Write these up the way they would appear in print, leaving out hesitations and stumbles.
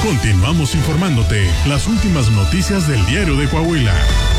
Continuamos informándote las últimas noticias del Diario de Coahuila.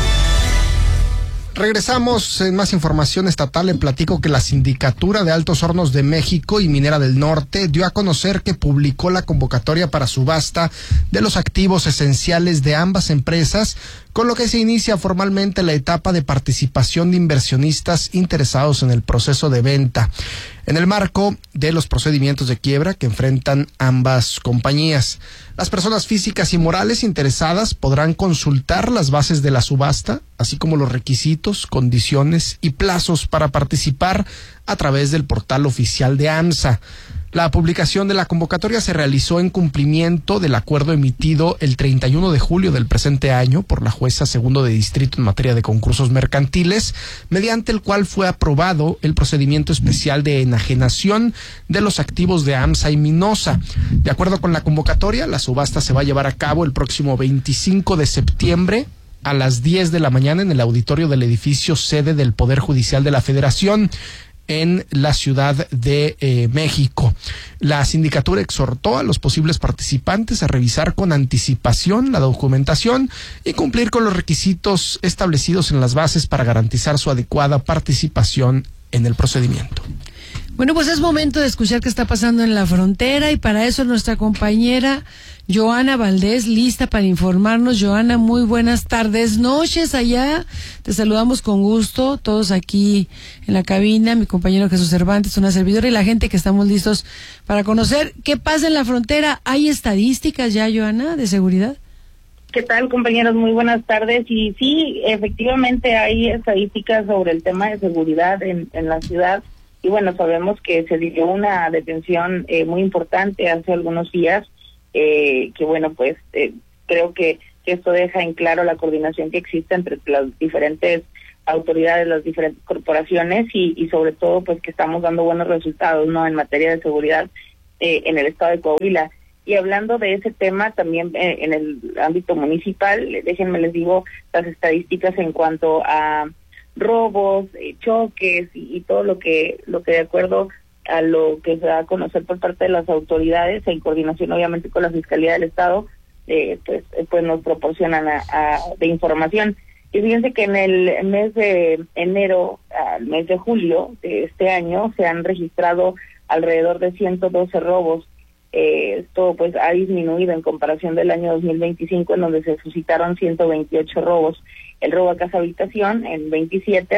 Regresamos en más información estatal. Le platico que la Sindicatura de Altos Hornos de México y Minera del Norte dio a conocer que publicó la convocatoria para subasta de los activos esenciales de ambas empresas, con lo que se inicia formalmente la etapa de participación de inversionistas interesados en el proceso de venta, en el marco de los procedimientos de quiebra que enfrentan ambas compañías. Las personas físicas y morales interesadas podrán consultar las bases de la subasta, así como los requisitos, condiciones y plazos para participar a través del portal oficial de AMSA. La publicación de la convocatoria se realizó en cumplimiento del acuerdo emitido el 31 de julio del presente año por la jueza segundo de distrito en materia de concursos mercantiles, mediante el cual fue aprobado el procedimiento especial de enajenación de los activos de AMSA y Minosa. De acuerdo con la convocatoria, la subasta se va a llevar a cabo el próximo 25 de septiembre a las 10 de la mañana en el auditorio del edificio sede del Poder Judicial de la Federación, en la Ciudad de México. La sindicatura exhortó a los posibles participantes a revisar con anticipación la documentación y cumplir con los requisitos establecidos en las bases para garantizar su adecuada participación en el procedimiento. Bueno, pues es momento de escuchar qué está pasando en la frontera, y para eso nuestra compañera Joana Valdés, lista para informarnos. Joana, muy buenas tardes, noches allá. Te saludamos con gusto, todos aquí en la cabina, mi compañero Jesús Cervantes, una servidora, y la gente que estamos listos para conocer qué pasa en la frontera. ¿Hay estadísticas ya, Joana, de seguridad? ¿Qué tal, compañeros? Muy buenas tardes. Y sí, efectivamente hay estadísticas sobre el tema de seguridad en la ciudad. Y bueno, sabemos que se dio una detención muy importante hace algunos días, que bueno, pues creo que esto deja en claro la coordinación que existe entre las diferentes autoridades, las diferentes corporaciones y sobre todo pues que estamos dando buenos resultados, ¿no?, en materia de seguridad en el estado de Coahuila. Y hablando de ese tema también en el ámbito municipal, déjenme les digo las estadísticas en cuanto a robos, choques y todo lo que de acuerdo a lo que se da a conocer por parte de las autoridades, en coordinación obviamente con la Fiscalía del Estado, pues nos proporcionan de información. Y fíjense que en el mes de enero al mes de julio de este año se han registrado alrededor de 112 robos. Esto pues ha disminuido en comparación del año 2025, en donde se suscitaron 128 robos. El robo a casa habitación en 27,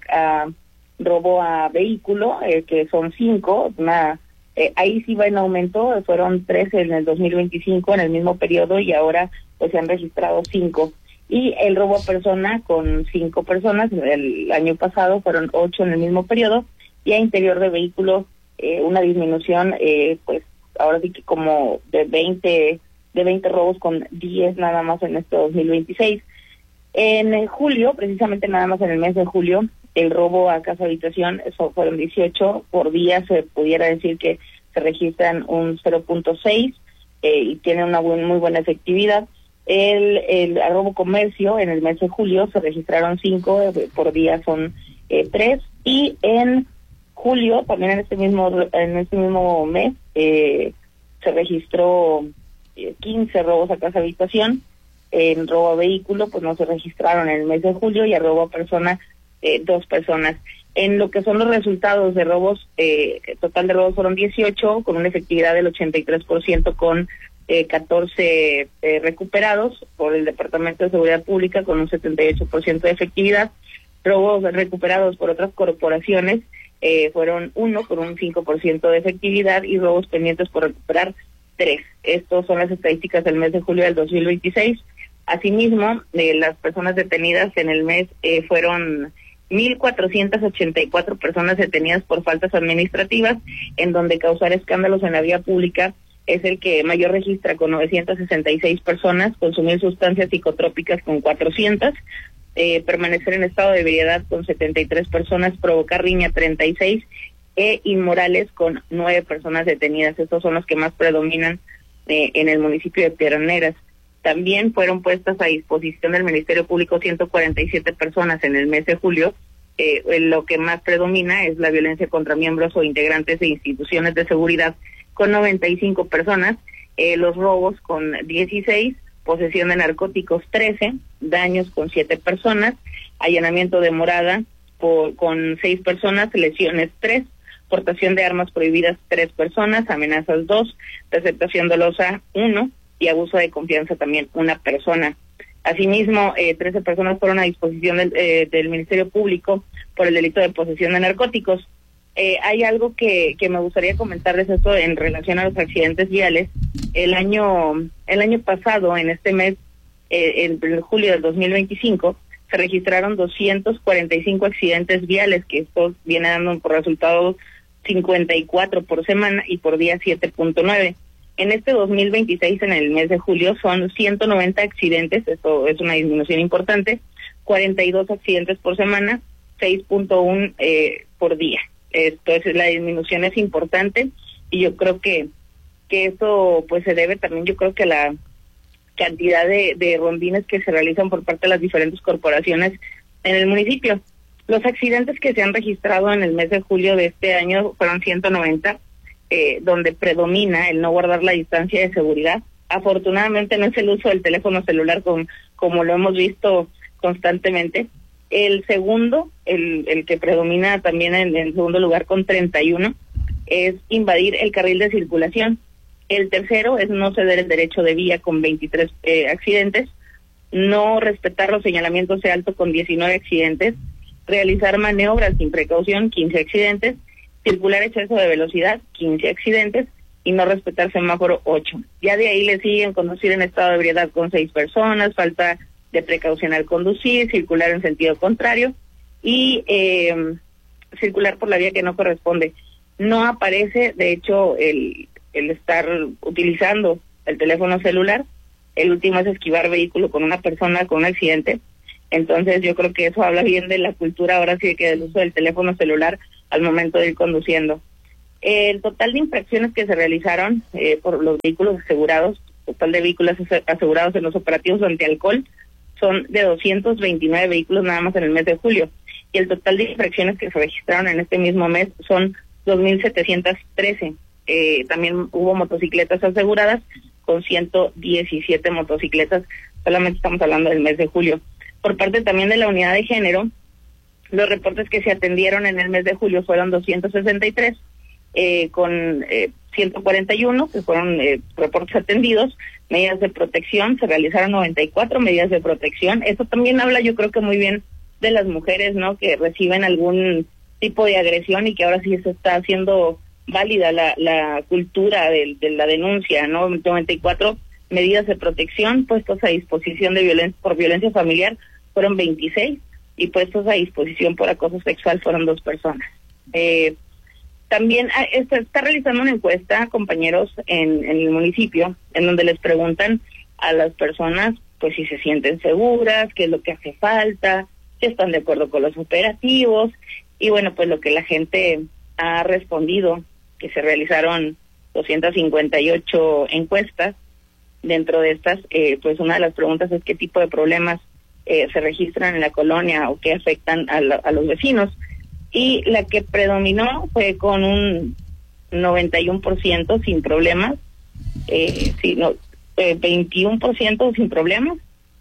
robo a vehículo, que son 5, ahí sí va en aumento, fueron 13 en el 2025 en el mismo periodo, y ahora pues se han registrado 5. Y el robo a persona con 5 personas, el año pasado fueron 8 en el mismo periodo, y a interior de vehículos una disminución, pues ahora sí que como de 20 robos con 10 nada más en este 2026. En julio, precisamente nada más en el mes de julio, el robo a casa habitación, eso fueron 18 por día. Se pudiera decir que se registran un 0.6 y tiene una muy buena efectividad. El robo comercio en el mes de julio se registraron 5, por día son 3, y en julio también en este mismo mes se registró 15 robos a casa habitación. En robo a vehículo pues no se registraron en el mes de julio, y a robo a persona 2 personas. En lo que son los resultados de robos, total de robos fueron 18 con una efectividad del 83%, con 14 recuperados por el Departamento de Seguridad Pública con un 78% de efectividad. Robos recuperados por otras corporaciones fueron 1 con un 5% de efectividad, y robos pendientes por recuperar 3. Estos son las estadísticas del mes de julio del 2026. Asimismo, las personas detenidas en el mes fueron 1,484 personas detenidas por faltas administrativas, en donde causar escándalos en la vía pública es el que mayor registra, con 966 personas, consumir sustancias psicotrópicas con 400, permanecer en estado de ebriedad con 73 personas, provocar riña 36, inmorales con 9 personas detenidas. Estos son los que más predominan en el municipio de Piedras Negras. También fueron puestas a disposición del Ministerio Público 147 personas en el mes de julio. Lo que más predomina es la violencia contra miembros o integrantes de instituciones de seguridad, con 95 personas, los robos con 16, posesión de narcóticos 13, daños con 7 personas, allanamiento de morada con 6 personas, lesiones 3, portación de armas prohibidas 3 personas, amenazas 2, receptación dolosa 1 y abuso de confianza también 1 persona. Asimismo, 13 personas fueron a disposición del Ministerio Público por el delito de posesión de narcóticos. Hay algo que me gustaría comentarles esto en relación a los accidentes viales. El año pasado, en este mes, en julio del 2025, se registraron 245 accidentes viales, que esto viene dando por resultado 54 por semana y por día 7.9. En este 2026, en el mes de julio, son 190 accidentes, esto es una disminución importante, 42 accidentes por semana, 6.1 por día. Entonces la disminución es importante y yo creo que eso pues se debe también, yo creo que a la cantidad de rondines que se realizan por parte de las diferentes corporaciones en el municipio. Los accidentes que se han registrado en el mes de julio de este año fueron 190, donde predomina el no guardar la distancia de seguridad. Afortunadamente no es el uso del teléfono celular como lo hemos visto constantemente. El segundo, el que predomina también en segundo lugar con 31, es invadir el carril de circulación. El tercero es no ceder el derecho de vía con 23 accidentes, no respetar los señalamientos de alto con 19 accidentes, realizar maniobras sin precaución, 15 accidentes, circular exceso de velocidad, 15 accidentes, y no respetar semáforo, 8. Ya de ahí le siguen conducir en estado de ebriedad con 6 personas, falta de precaución al conducir, circular en sentido contrario y circular por la vía que no corresponde. No aparece, de hecho, el estar utilizando el teléfono celular. El último es esquivar vehículo con una persona con un accidente. Entonces yo creo que eso habla bien de la cultura ahora sí que del uso del teléfono celular al momento de ir conduciendo. El total de infracciones que se realizaron por los vehículos asegurados, total de vehículos asegurados en los operativos antialcohol, son de 229 vehículos nada más en el mes de julio. Y el total de infracciones que se registraron en este mismo mes son 2.713. También hubo motocicletas aseguradas con 117 motocicletas, solamente estamos hablando del mes de julio. Por parte también de la unidad de género, los reportes que se atendieron en el mes de julio fueron 263, con 141 que fueron reportes atendidos. Medidas de protección, se realizaron 94 medidas de protección. Eso también habla, yo creo que muy bien de las mujeres, ¿no?, que reciben algún tipo de agresión y que ahora sí se está haciendo válida la cultura de la denuncia, ¿no? 94 medidas de protección puestos a disposición por violencia familiar fueron 26 y puestos a disposición por acoso sexual fueron 2 personas. También está realizando una encuesta, compañeros, en el municipio, en donde les preguntan a las personas pues si se sienten seguras, qué es lo que hace falta, si están de acuerdo con los operativos, y bueno, pues lo que la gente ha respondido, que se realizaron 258 encuestas. Dentro de estas, pues una de las preguntas es qué tipo de problemas se registran en la colonia o qué afectan a los vecinos. Y la que predominó fue con un 91% sin problemas, 21% sin problemas,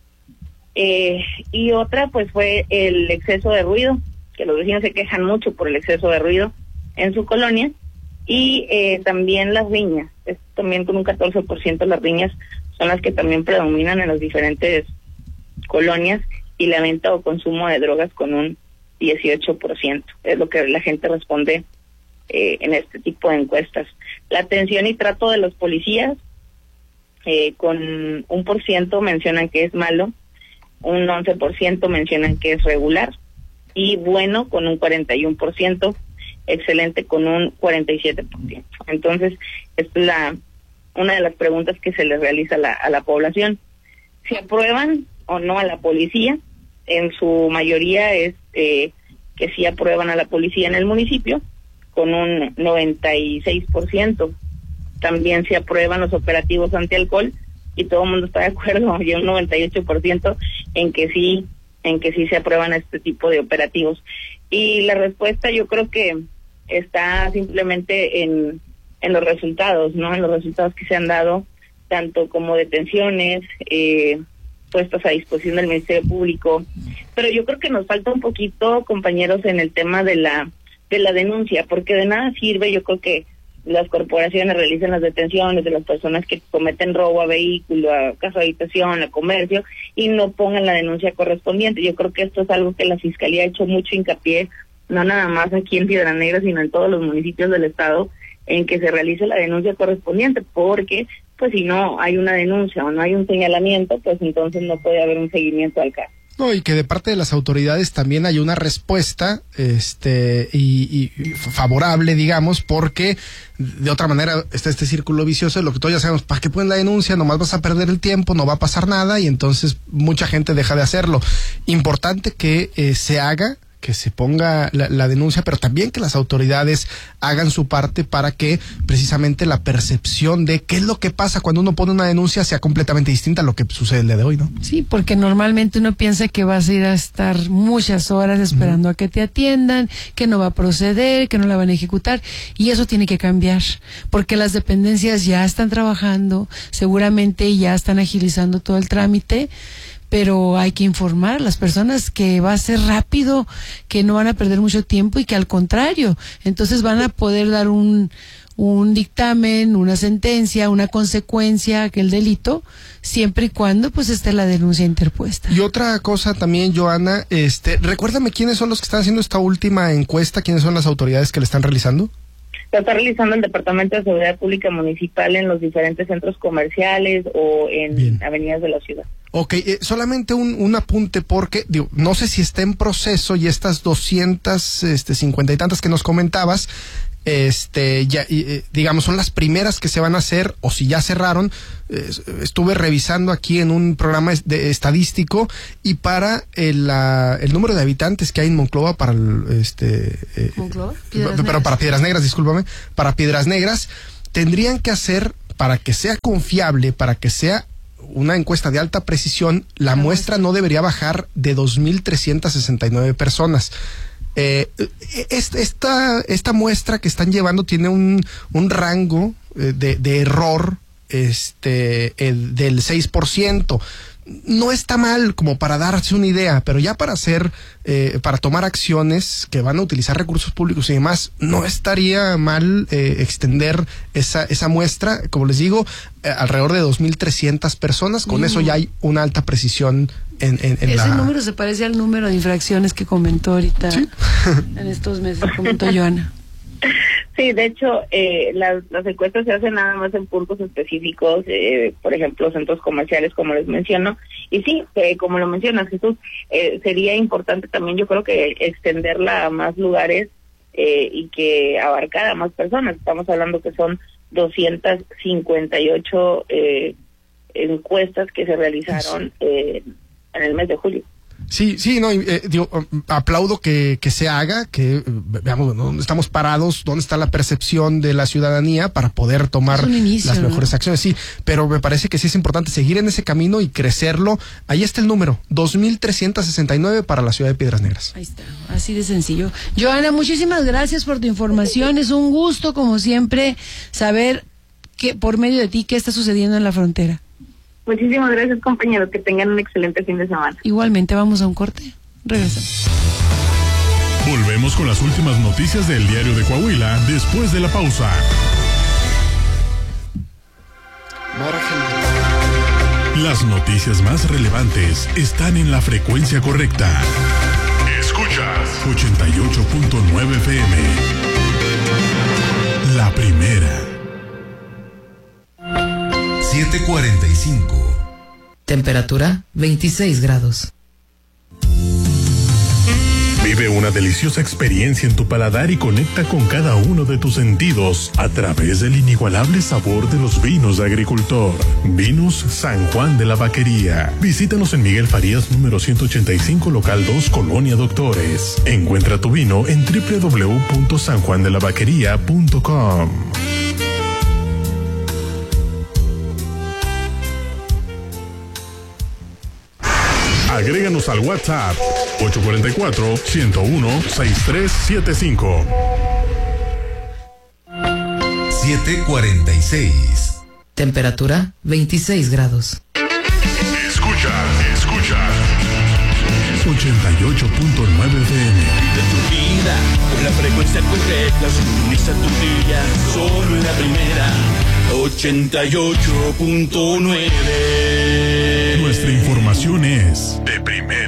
y otra pues fue el exceso de ruido, que los vecinos se quejan mucho por el exceso de ruido en su colonia, y también las riñas, también con un 14% las riñas son las que también predominan en las diferentes colonias, y la venta o consumo de drogas con un 18%, es lo que la gente responde en este tipo de encuestas. La atención y trato de los policías, con un 1% mencionan que es malo, un 11% mencionan que es regular, y bueno con un 41%, excelente con un 47%. Entonces, esta es una de las preguntas que se les realiza a la población. Si aprueban o no a la policía, en su mayoría es que sí aprueban a la policía en el municipio, con un 96%. También se aprueban los operativos antialcohol, y todo el mundo está de acuerdo, y un 98% en que sí se aprueban este tipo de operativos. Y la respuesta yo creo que está simplemente en los resultados, ¿no? En los resultados que se han dado tanto como detenciones, puestas a disposición del Ministerio Público, pero yo creo que nos falta un poquito, compañeros, en el tema de la denuncia, porque de nada sirve, yo creo que las corporaciones realicen las detenciones de las personas que cometen robo a vehículo, a casa de habitación, a comercio, y no pongan la denuncia correspondiente. Yo creo que esto es algo que la Fiscalía ha hecho mucho hincapié, no nada más aquí en Piedras Negras, sino en todos los municipios del estado, en que se realice la denuncia correspondiente, porque pues si no hay una denuncia o no hay un señalamiento, pues entonces no puede haber un seguimiento al caso. No, y que de parte de las autoridades también hay una respuesta y favorable, digamos, porque de otra manera está este círculo vicioso de lo que todos ya sabemos: ¿para qué ponen la denuncia? Nomás vas a perder el tiempo, no va a pasar nada, y entonces mucha gente deja de hacerlo. Importante que se haga, que se ponga la denuncia, pero también que las autoridades hagan su parte para que precisamente la percepción de qué es lo que pasa cuando uno pone una denuncia sea completamente distinta a lo que sucede el día de hoy, ¿no? Sí, porque normalmente uno piensa que vas a ir a estar muchas horas esperando a que te atiendan, que no va a proceder, que no la van a ejecutar, y eso tiene que cambiar, porque las dependencias ya están trabajando, seguramente ya están agilizando todo el trámite, pero hay que informar a las personas que va a ser rápido, que no van a perder mucho tiempo y que al contrario, entonces van a poder dar un dictamen, una sentencia, una consecuencia a aquel delito, siempre y cuando pues esté la denuncia interpuesta. Y otra cosa también, Joana, recuérdame quiénes son los que están haciendo esta última encuesta, quiénes son las autoridades que la están realizando. Se está realizando el Departamento de Seguridad Pública Municipal en los diferentes centros comerciales o en avenidas de la ciudad. Ok, solamente un apunte, porque digo, no sé si está en proceso, y estas 250 y tantas que nos comentabas, digamos, son las primeras que se van a hacer, o si ya cerraron. Estuve revisando aquí en un programa estadístico, y para el número de habitantes que hay en Monclova, para ¿Monclova? Pero para Piedras Negras, discúlpame, para Piedras Negras, tendrían que hacer, para que sea confiable, para que sea una encuesta de alta precisión, la muestra no debería bajar de 2,369 personas. Esta muestra que están llevando tiene un rango de error del 6%. No está mal como para darse una idea, pero ya para para tomar acciones que van a utilizar recursos públicos y demás, no estaría mal extender esa muestra, como les digo, alrededor de 2,300 personas. Con eso ya hay una alta precisión en ese número se parece al número de infracciones que comentó ahorita. ¿Sí? En estos meses, comentó Joana. Sí, de hecho, las encuestas se hacen nada más en puntos específicos, por ejemplo, centros comerciales, como les menciono. Y sí, como lo mencionas, Jesús, sería importante también, yo creo que extenderla a más lugares y que abarcara a más personas. Estamos hablando que son 258 encuestas que se realizaron en el mes de julio. Sí, no, aplaudo que se haga, que veamos dónde estamos parados, dónde está la percepción de la ciudadanía para poder tomar las mejores acciones. Sí, pero me parece que sí es importante seguir en ese camino y crecerlo. Ahí está el número, 2,369 para la ciudad de Piedras Negras. Ahí está, así de sencillo. Joana, muchísimas gracias por tu información. Es un gusto, como siempre, saber que por medio de ti qué está sucediendo en la frontera. Muchísimas gracias, compañeros. Que tengan un excelente fin de semana. Igualmente, vamos a un corte. Regresamos. Volvemos con las últimas noticias del Diario de Coahuila después de la pausa. Las noticias más relevantes están en la frecuencia correcta. Escuchas 88.9 FM. La primera. 7:45. Temperatura 26 grados. Vive una deliciosa experiencia en tu paladar y conecta con cada uno de tus sentidos a través del inigualable sabor de los vinos de agricultor. Vinos San Juan de la Vaquería. Visítanos en Miguel Farías número 185, local 2, Colonia Doctores. Encuentra tu vino en www.sanjuandelavaquería.com. Agréganos al WhatsApp 844-101-6375. 7:46. Temperatura 26 grados. Escucha 88.9 FM. De tu vida, con la frecuencia correcta, sintoniza tu día, solo en la primera, 88.9. Nuestra información es de primera.